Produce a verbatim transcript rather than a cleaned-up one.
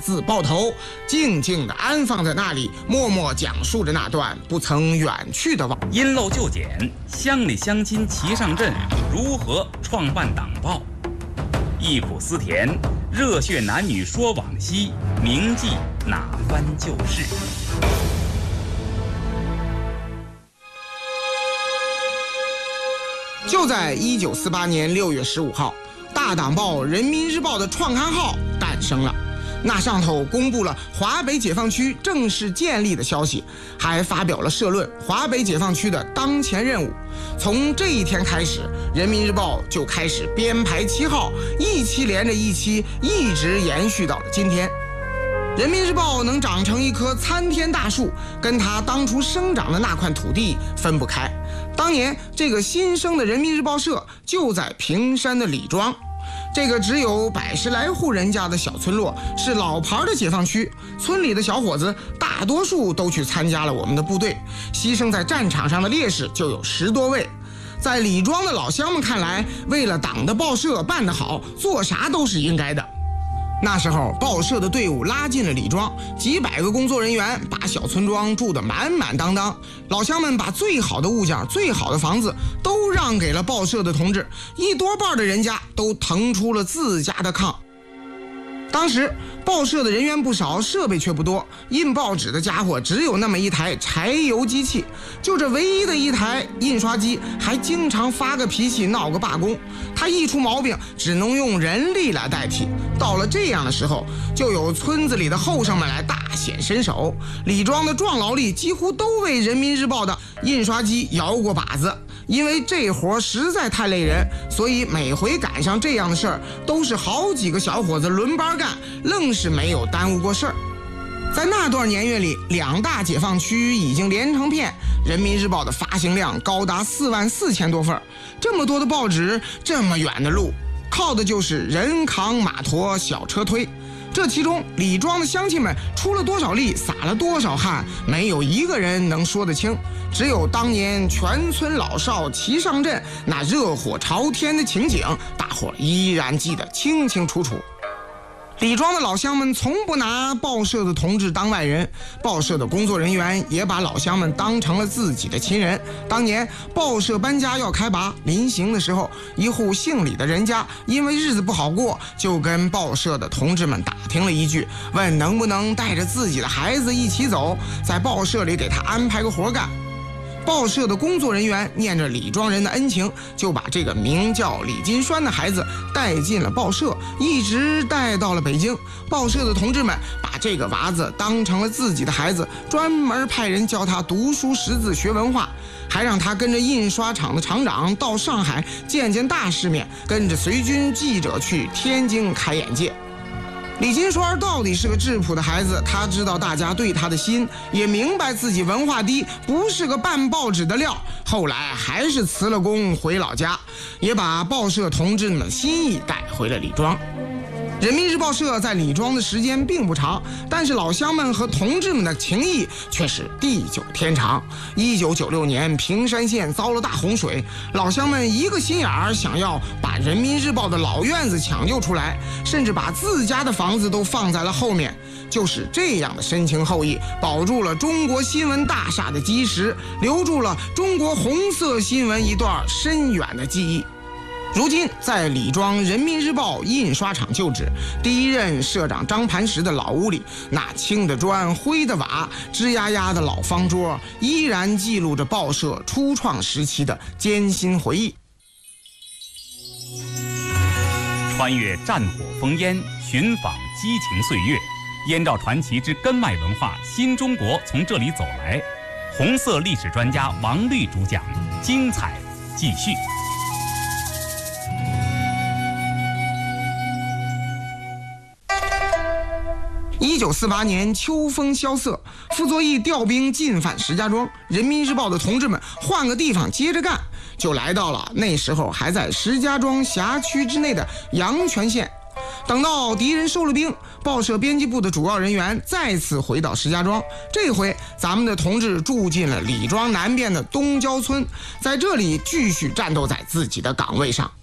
字报头，静静地安放在那里，默默讲述着那段不曾远去的往。 因陋就简，乡里乡亲齐上阵，如何创办党报？忆苦思甜，热血男女说往昔，铭记哪番旧事。 就在一九四八年六月十五号，大党报《人民日报》的创刊号诞生了。那上头公布了华北解放区正式建立的消息，还发表了社论华北解放区的当前任务。从这一天开始，《人民日报》就开始编排旗号，一期连着一期，一直延续到了今天。人民日报能长成一棵参天大树，跟它当初生长的那块土地分不开。当年这个新生的人民日报社就在平山的李庄，这个只有百十来户人家的小村落，是老牌的解放区。村里的小伙子大多数都去参加了我们的部队，牺牲在战场上的烈士就有十多位。在李庄的老乡们看来，为了党的报社办得好，做啥都是应该的。那时候报社的队伍拉进了李庄，几百个工作人员把小村庄住得满满当当，老乡们把最好的物件、最好的房子都让给了报社的同志，一多半的人家都腾出了自家的炕。当时报社的人员不少，设备却不多，印报纸的家伙只有那么一台柴油机器，就这唯一的一台印刷机还经常发个脾气，闹个罢工。它一出毛病，只能用人力来代替。到了这样的时候，就有村子里的后生们来大显身手。李庄的壮劳力几乎都为人民日报的印刷机摇过把子。因为这活实在太累人，所以每回赶上这样的事儿，都是好几个小伙子轮班干，愣是没有耽误过事儿。在那段年月里，两大解放区已经连成片，人民日报的发行量高达四万四千多份。这么多的报纸，这么远的路，靠的就是人扛马驮，小车推。这其中李庄的乡亲们出了多少力，洒了多少汗，没有一个人能说得清。只有当年全村老少齐上阵，那热火朝天的情景，大伙依然记得清清楚楚。李庄的老乡们从不拿报社的同志当外人，报社的工作人员也把老乡们当成了自己的亲人。当年报社搬家要开拔，临行的时候，一户姓李的人家因为日子不好过，就跟报社的同志们打听了一句，问能不能带着自己的孩子一起走，在报社里给他安排个活干。报社的工作人员念着李庄人的恩情，就把这个名叫李金栓的孩子带进了报社，一直带到了北京。报社的同志们把这个娃子当成了自己的孩子，专门派人教他读书识字学文化，还让他跟着印刷厂的厂长到上海见见大世面，跟着随军记者去天津开眼界。李金栓到底是个质朴的孩子，他知道大家对他的心，也明白自己文化低，不是个办报纸的料。后来还是辞了工回老家，也把报社同志们的心意带回了李庄。人民日报社在李庄的时间并不长，但是老乡们和同志们的情谊却是地久天长。一九九六年，平山县遭了大洪水，老乡们一个心眼儿想要把人民日报的老院子抢救出来，甚至把自家的房子都放在了后面。就是这样的深情厚谊，保住了中国新闻大厦的基石，留住了中国红色新闻一段深远的记忆。如今在李庄人民日报印刷厂旧址，第一任社长张盘石的老屋里，那青的砖灰的瓦吱呀呀的老方桌，依然记录着报社初创时期的艰辛回忆。 穿越战火烽烟，寻访激情岁月，燕赵传奇之根脉文化新中国从这里走来。红色历史专家王律主讲，精彩继续。 一九四八年秋风萧瑟，傅作义调兵进犯石家庄，人民日报的同志们换个地方接着干，就来到了那时候还在石家庄辖区之内的阳泉县。等到敌人收了兵，报社编辑部的主要人员再次回到石家庄，这回咱们的同志住进了李庄南边的东郊村，在这里继续战斗在自己的岗位上。